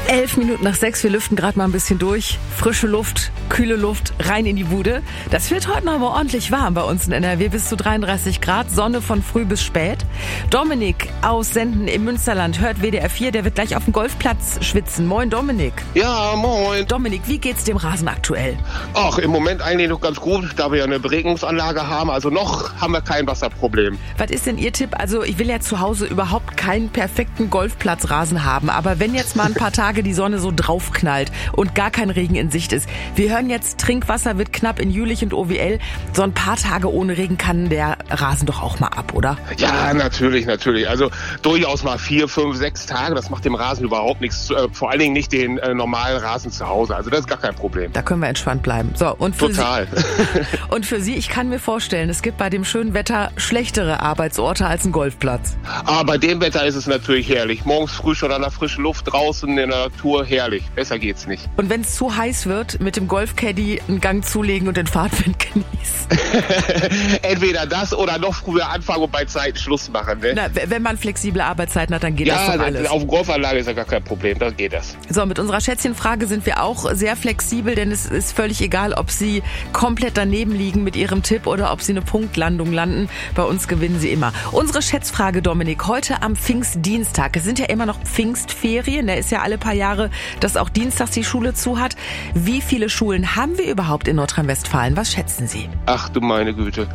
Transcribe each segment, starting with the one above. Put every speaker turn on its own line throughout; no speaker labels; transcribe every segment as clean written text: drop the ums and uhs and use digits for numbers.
5:11, wir lüften gerade mal ein bisschen durch. Frische Luft, kühle Luft, rein in die Bude. Das wird heute noch mal ordentlich warm bei uns in NRW, bis zu 33 Grad, Sonne von früh bis spät. Dominik aus Senden im Münsterland hört WDR 4, der wird gleich auf dem Golfplatz schwitzen. Moin Dominik.
Ja, moin.
Dominik, wie geht's dem Rasen aktuell?
Ach, im Moment eigentlich noch ganz gut, da wir ja eine Beregnungsanlage haben. Also noch haben wir kein Wasserproblem.
Was ist denn Ihr Tipp? Also ich will ja zu Hause überhaupt keinen perfekten Golfplatzrasen haben, aber wenn jetzt mal ein paar Tage die Sonne so draufknallt und gar kein Regen in Sicht ist. Wir hören jetzt, Trinkwasser wird knapp in Jülich und OWL. So ein paar Tage ohne Regen kann der Rasen doch auch mal ab, oder?
Ja, natürlich. Also durchaus mal 4, 5, 6 Tage, das macht dem Rasen überhaupt nichts. Vor allen Dingen nicht den normalen Rasen zu Hause. Also das ist gar kein Problem.
Da können wir entspannt bleiben. So, und für
Total.
Sie, und für Sie, ich kann mir vorstellen, es gibt bei dem schönen Wetter schlechtere Arbeitsorte als ein Golfplatz.
Aber bei dem Wetter ist es natürlich herrlich. Morgens früh schon an der frischen Luft draußen in der Natur, herrlich. Besser geht's nicht.
Und wenn es zu heiß wird, mit dem Golfcaddy einen Gang zulegen und den Fahrtwind genießen.
Entweder das oder noch früher anfangen und bei Zeiten Schluss machen. Ne?
Na, wenn man flexible Arbeitszeiten hat, dann geht das doch alles.
Ja, auf dem Golfanlage ist ja gar kein Problem, dann geht das.
So, mit unserer Schätzchenfrage sind wir auch sehr flexibel, denn es ist völlig egal, ob Sie komplett daneben liegen mit Ihrem Tipp oder ob Sie eine Punktlandung landen. Bei uns gewinnen Sie immer. Unsere Schätzfrage, Dominik, heute am Pfingstdienstag. Es sind ja immer noch Pfingstferien, da ist ja alle paar Jahre, dass auch dienstags die Schule zu hat. Wie viele Schulen haben wir überhaupt in Nordrhein-Westfalen? Was schätzen Sie?
Ach du meine Güte.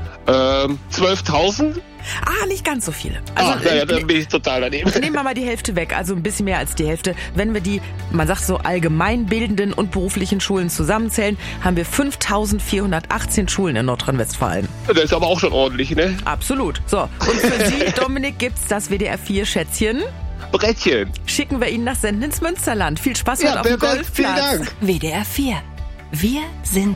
12.000?
Nicht ganz so viele. Also,
naja, dann bin ich total daneben.
Nehmen wir mal die Hälfte weg, also ein bisschen mehr als die Hälfte. Wenn wir die, man sagt so, allgemeinbildenden und beruflichen Schulen zusammenzählen, haben wir 5.418 Schulen in Nordrhein-Westfalen.
Das ist aber auch schon ordentlich, ne?
Absolut. So, und für Sie, Dominik, gibt's das WDR 4 Schätzchen.
Brettchen.
Schicken wir Ihnen nach Senden ins Münsterland. Viel Spaß heute auf dem
perfekt.
Golfplatz.
Vielen Dank.
WDR 4. Wir sind